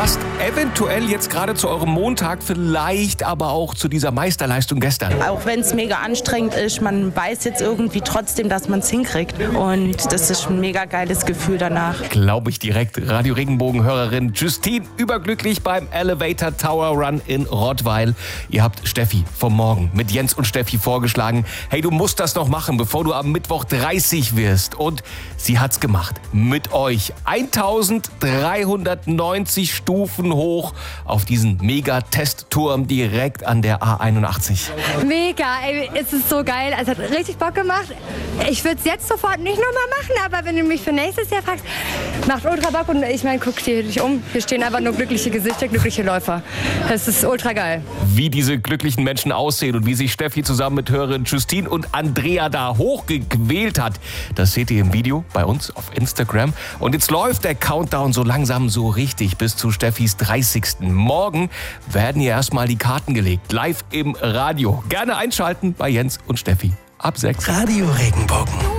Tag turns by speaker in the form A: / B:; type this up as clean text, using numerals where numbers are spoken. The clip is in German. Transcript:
A: Passt eventuell jetzt gerade zu eurem Montag, vielleicht aber auch zu dieser Meisterleistung gestern.
B: Auch wenn es mega anstrengend ist, man weiß jetzt irgendwie trotzdem, dass man es hinkriegt. Und das ist ein mega geiles Gefühl danach.
A: Glaube ich direkt. Radio Regenbogen-Hörerin Justine überglücklich beim Elevator Tower Run in Rottweil. Ihr habt Steffi vom Morgen mit Jens und Steffi vorgeschlagen. Hey, du musst das noch machen, bevor du am Mittwoch 30 wirst. Und sie hat's gemacht. Mit euch. 1390 Stufen hoch auf diesen Mega-Testturm direkt an der A81.
C: Mega, ey, es ist so geil. Es hat richtig Bock gemacht. Ich würde es jetzt sofort nicht nochmal machen, aber wenn du mich für nächstes Jahr fragst, macht ultra Bock. Und ich meine, guck dir dich um. Hier stehen einfach nur glückliche Gesichter, glückliche Läufer. Es ist ultra geil.
A: Wie diese glücklichen Menschen aussehen und wie sich Steffi zusammen mit Hörerin Justine und Andrea da hochgequält hat, das seht ihr im Video bei uns auf Instagram. Und jetzt läuft der Countdown so langsam so richtig bis zu Steffis 30. Morgen werden hier erstmal die Karten gelegt, live im Radio. Gerne einschalten bei Jens und Steffi ab 6.
D: Radio Regenbogen.